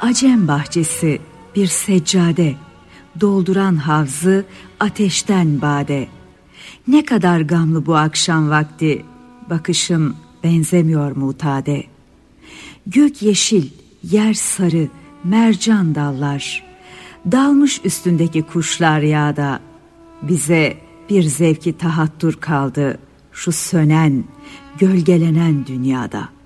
Acem bahçesi bir seccade, dolduran havzı ateşten bade. Ne kadar gamlı bu akşam vakti, bakışım benzemiyor mutade. Gök yeşil, yer sarı, mercan dallar, dalmış üstündeki kuşlar yağda. Bize bir zevki tahattür kaldı şu sönen, gölgelenen dünyada.